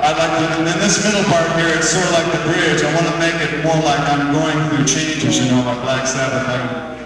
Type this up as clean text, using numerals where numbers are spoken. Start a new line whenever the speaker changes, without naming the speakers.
I like to, in this middle part here, it's sort of like the bridge. I want to make it more like I'm going through changes, you know, like Black Sabbath.